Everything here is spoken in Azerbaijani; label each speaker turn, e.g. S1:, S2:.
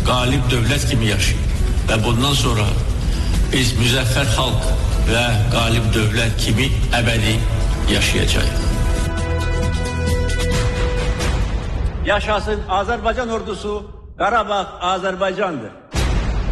S1: galip dövlət kimi yaşayır. Və bundan sonra biz müzəffər xalq və galib dövlət kimi əbədi yaşayacağıq.
S2: Yaşasın Azərbaycan ordusu, Qarabağ Azərbaycandır.